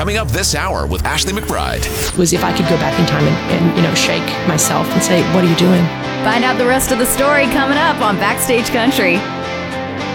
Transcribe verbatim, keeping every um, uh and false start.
coming up this hour with Ashley McBride. Was if I could go back in time and, and you know, shake myself and say, what are you doing? Find out the rest of the story coming up on Backstage Country.